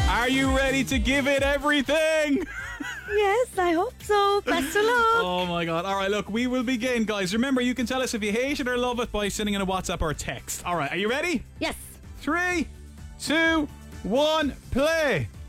Are you ready to give it everything? Yes, I hope so. Best of luck. Oh my God. All right, look, we will begin, guys. Remember, you can tell us if you hate it or love it by sending in a WhatsApp or a text. All right, are you ready? Yes. 3, 2, 1, play.